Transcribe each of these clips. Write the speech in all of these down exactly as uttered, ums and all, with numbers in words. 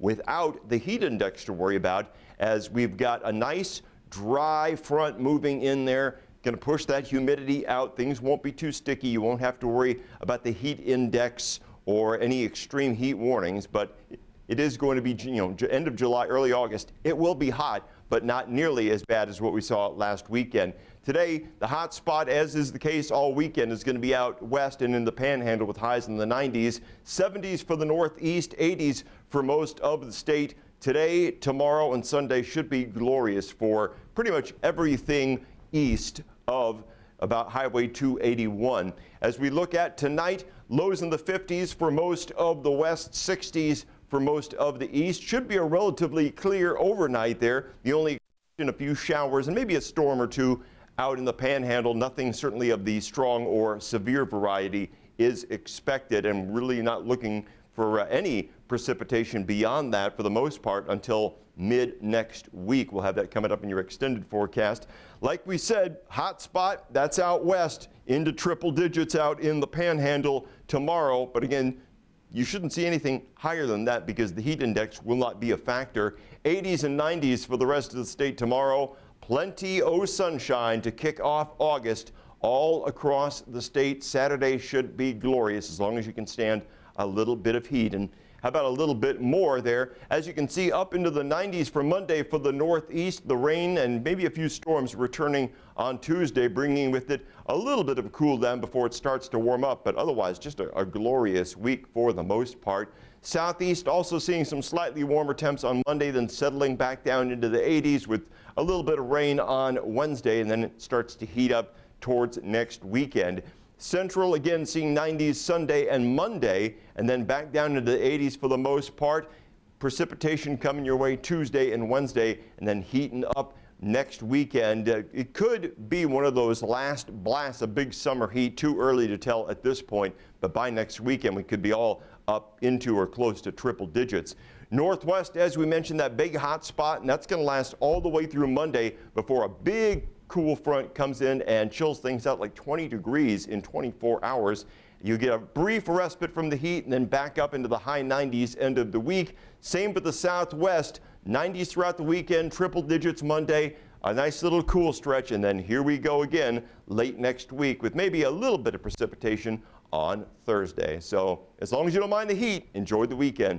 without the heat index to worry about, as we've got a nice dry front moving in there. Going to push that humidity out. Things won't be too sticky. You won't have to worry about the heat index or any extreme heat warnings, but it is going to be, you know, end of July, early August. It will be hot, but not nearly as bad as what we saw last weekend. Today, the hot spot, as is the case all weekend, is going to be out west and in the Panhandle with highs in the nineties, seventies for the Northeast, eighties for most of the state. Today, tomorrow, and Sunday should be glorious for pretty much everything east of about Highway two eighty-one. As we look at tonight, lows in the fifties for most of the west, sixties for most of the east. Should be a relatively clear overnight there. The only exception, a few showers and maybe a storm or two out in the Panhandle. Nothing certainly of the strong or severe variety is expected, and really not looking for uh, any precipitation beyond that for the most part until mid next week. We'll have that coming up in your extended forecast. Like we said, hot spot, that's out west into triple digits out in the Panhandle tomorrow. But again, you shouldn't see anything higher than that because the heat index will not be a factor. eighties and nineties for the rest of the state tomorrow. Plenty of sunshine to kick off August all across the state. Saturday should be glorious as long as you can stand a little bit of heat. And how about a little bit more there? As you can see, up into the nineties for Monday for the Northeast. The rain and maybe a few storms returning on Tuesday, bringing with it a little bit of a cool down before it starts to warm up. But otherwise, just a, a glorious week for the most part. Southeast also seeing some slightly warmer temps on Monday, then settling back down into the eighties with a little bit of rain on Wednesday, and then it starts to heat up towards next weekend. Central, again, seeing nineties Sunday and Monday, and then back down into the eighties for the most part. Precipitation coming your way Tuesday and Wednesday, and then heating up next weekend. Uh, it could be one of those last blasts of big summer heat. Too early to tell at this point, but by next weekend, we could be all up into or close to triple digits. Northwest, as we mentioned, that big hot spot, and that's going to last all the way through Monday before a big cool front comes in and chills things out like twenty degrees in twenty-four hours. You get a brief respite from the heat and then back up into the high nineties end of the week. Same for the Southwest, nineties throughout the weekend, triple digits Monday, a nice little cool stretch, and then here we go again late next week with maybe a little bit of precipitation on Thursday. So as long as you don't mind the heat, enjoy the weekend.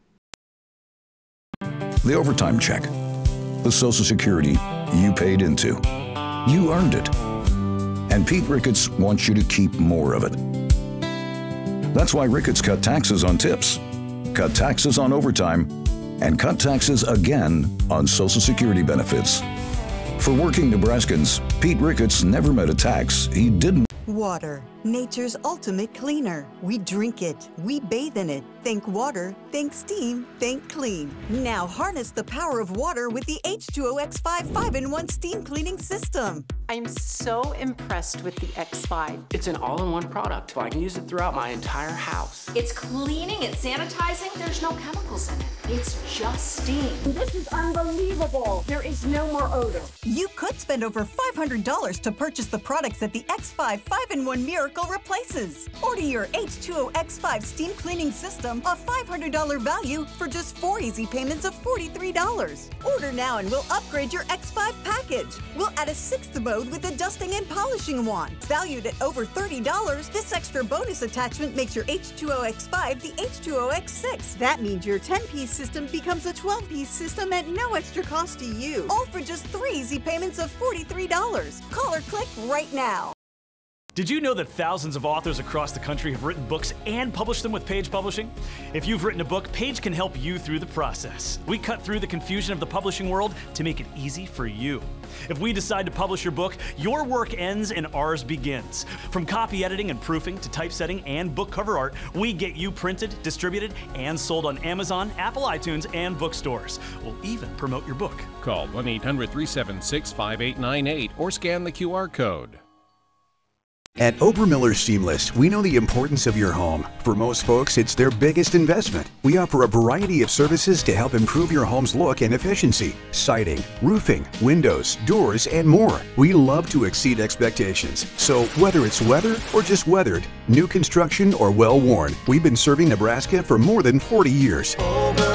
The overtime check, the Social Security you paid into. You earned it. And Pete Ricketts wants you to keep more of it. That's why Ricketts cut taxes on tips, cut taxes on overtime, and cut taxes again on Social Security benefits. For working Nebraskans, Pete Ricketts never met a tax he didn't. Water, nature's ultimate cleaner. We drink it, we bathe in it. Think water, think steam, think clean. Now harness the power of water with the H two O X five five in one steam cleaning system. I'm so impressed with the X five. It's an all-in-one product. I can use it throughout my entire house. It's cleaning, it's sanitizing. There's no chemicals in it. It's just steam. This is unbelievable. There is no more odor. You could spend over five hundred dollars to purchase the products that the X five five in one Miracle replaces. Order your H two O X five steam cleaning system, a five hundred dollars value, for just four easy payments of forty-three dollars. Order now and we'll upgrade your X five package. We'll add a sixth mode with a dusting and polishing wand. Valued at over thirty dollars, this extra bonus attachment makes your H two O X five the H two O X six. That means your ten-piece system becomes a twelve-piece system at no extra cost to you. All for just three easy payments of forty-three dollars. Call or click right now. Did you know that thousands of authors across the country have written books and published them with Page Publishing? If you've written a book, Page can help you through the process. We cut through the confusion of the publishing world to make it easy for you. If we decide to publish your book, your work ends and ours begins. From copy editing and proofing to typesetting and book cover art, we get you printed, distributed, and sold on Amazon, Apple iTunes, and bookstores. We'll even promote your book. Call one eight hundred, three seven six, five eight nine eight or scan the Q R code. At Obermiller Seamless, we know the importance of your home. For most folks, it's their biggest investment. We offer a variety of services to help improve your home's look and efficiency. Siding, roofing, windows, doors, and more. We love to exceed expectations. So whether it's weather or just weathered, new construction or well-worn, we've been serving Nebraska for more than forty years.